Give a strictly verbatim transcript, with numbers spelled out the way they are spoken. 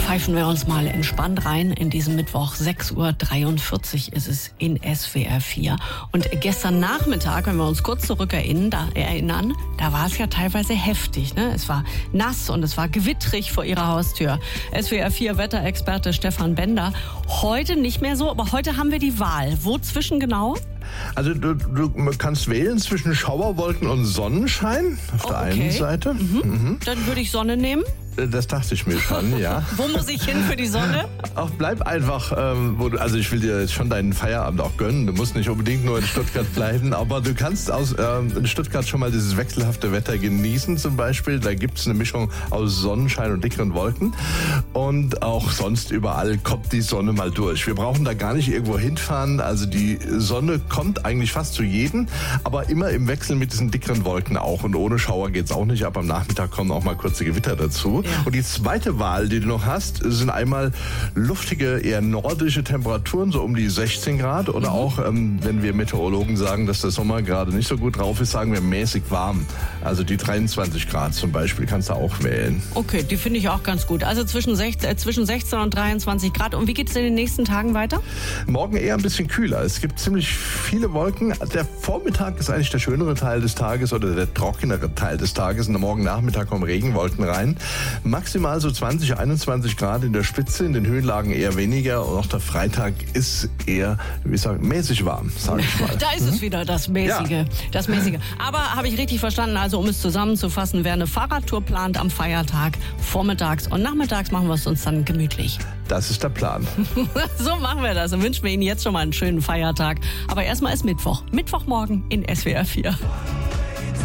pfeifen wir uns mal entspannt rein in diesen Mittwoch. sechs Uhr dreiundvierzig ist es in S W R vier. Und gestern Nachmittag, wenn wir uns kurz zurückerinnern, da, erinnern, da war es ja teilweise heftig. Ne? Es war nass und es war gewittrig vor ihrer Haustür. S W R vier Wetterexperte Stefan Bender. Heute nicht mehr so, aber heute haben wir die Wahl. Wozwischen genau? Also du, du kannst wählen zwischen Schauerwolken und Sonnenschein auf Oh, der okay. einen Seite. Mhm. Mhm. Dann würde ich Sonne nehmen. Das dachte ich mir schon, ja. Wo muss ich hin für die Sonne? Auch bleib einfach, ähm, wo du, also ich will dir jetzt schon deinen Feierabend auch gönnen. Du musst nicht unbedingt nur in Stuttgart bleiben, aber du kannst aus ähm, in Stuttgart schon mal dieses wechselhafte Wetter genießen zum Beispiel. Da gibt es eine Mischung aus Sonnenschein und dickeren Wolken. Und auch sonst überall kommt die Sonne mal durch. Wir brauchen da gar nicht irgendwo hinfahren. Also die Sonne kommt eigentlich fast zu jedem, aber immer im Wechsel mit diesen dickeren Wolken auch. Und ohne Schauer geht's auch nicht. Aber am Nachmittag kommen auch mal kurze Gewitter dazu. Ja. Und die zweite Wahl, die du noch hast, sind einmal luftige, eher nordische Temperaturen, so um die sechzehn Grad. Oder mhm. auch, ähm, wenn wir Meteorologen sagen, dass der Sommer gerade nicht so gut drauf ist, sagen wir mäßig warm. Also die dreiundzwanzig Grad zum Beispiel kannst du auch wählen. Okay, die finde ich auch ganz gut. Also zwischen sechzehn, äh, zwischen sechzehn und dreiundzwanzig Grad. Und wie geht es in den nächsten Tagen weiter? Morgen eher ein bisschen kühler. Es gibt ziemlich viele Wolken. Der Vormittag ist eigentlich der schönere Teil des Tages oder der trockenere Teil des Tages. Und am Morgen Nachmittag kommen Regenwolken rein. Maximal so zwanzig, einundzwanzig Grad in der Spitze, in den Höhenlagen eher weniger. Und auch der Freitag ist eher, wie sagen, mäßig warm, sage ich mal. Da ist mhm. es wieder, das Mäßige. Ja. Das Mäßige. Aber habe ich richtig verstanden, also um es zusammenzufassen, wer eine Fahrradtour plant am Feiertag, vormittags und nachmittags machen wir es uns dann gemütlich. Das ist der Plan. So machen wir das und wünschen wir Ihnen jetzt schon mal einen schönen Feiertag. Aber erstmal ist Mittwoch. Mittwochmorgen in S W R vier.